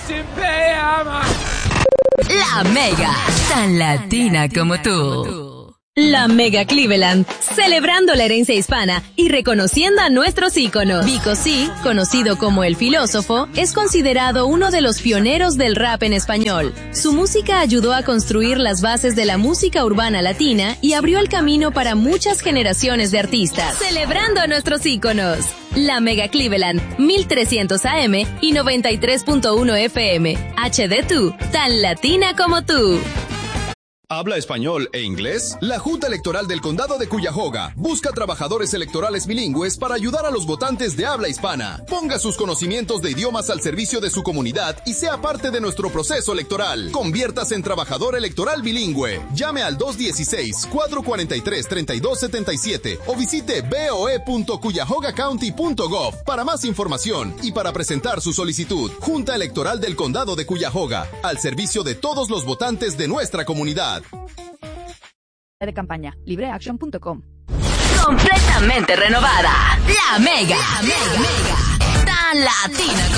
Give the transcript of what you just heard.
La Mega, tan latina como tú. La Mega Cleveland, celebrando la herencia hispana y reconociendo a nuestros íconos. Vico C, conocido como el filósofo, es considerado uno de los pioneros del rap en español. Su música ayudó a construir las bases de la música urbana latina y abrió el camino para muchas generaciones de artistas. Celebrando a nuestros íconos. La Mega Cleveland, 1300 AM y 93.1 FM. HD2, tan latina como tú. ¿Habla español e inglés? La Junta Electoral del Condado de Cuyahoga busca trabajadores electorales bilingües para ayudar a los votantes de habla hispana. Ponga sus conocimientos de idiomas al servicio de su comunidad y sea parte de nuestro proceso electoral. Conviértase en trabajador electoral bilingüe. Llame al 216-443-3277 o visite boe.cuyahogacounty.gov para más información y para presentar su solicitud. Junta Electoral del Condado de Cuyahoga, al servicio de todos los votantes de nuestra comunidad. De campaña, libreaction.com. Completamente renovada. La Mega, tan latina.